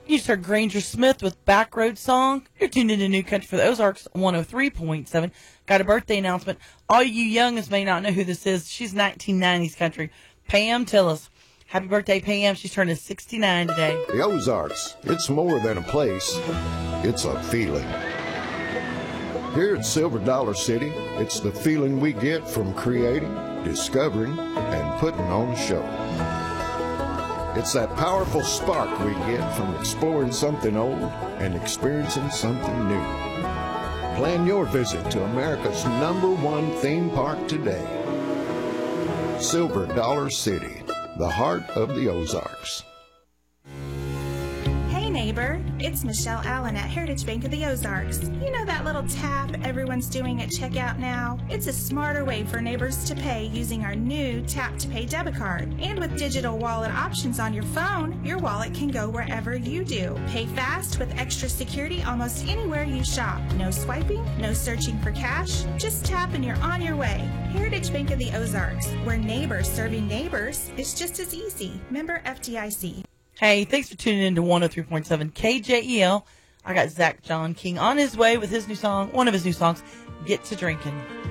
You just heard Granger Smith with Backroad Song. You're tuned into New Country for the Ozarks 103.7. Got a birthday announcement. All you youngins may not know who this is. She's 1990s country. Pam Tillis. Happy birthday, Pam. She's turning 69 today. The Ozarks, it's more than a place. It's a feeling. Here at Silver Dollar City, it's the feeling we get from creating, discovering, and putting on a show. It's that powerful spark we get from exploring something old and experiencing something new. Plan your visit to America's #1 theme park today. Silver Dollar City, the heart of the Ozarks. Hey neighbor, it's Michelle Allen at Heritage Bank of the Ozarks. You know that little tap everyone's doing at checkout now? It's a smarter way for neighbors to pay using our new Tap to Pay debit card. And with digital wallet options on your phone, your wallet can go wherever you do. Pay fast with extra security almost anywhere you shop. No swiping, no searching for cash, just tap and you're on your way. Heritage Bank of the Ozarks, where neighbors serving neighbors is just as easy. Member FDIC. Hey, thanks for tuning in to 103.7 KJEL. I got Zach John King on his way with his new song, one of his new songs, Get to Drinking.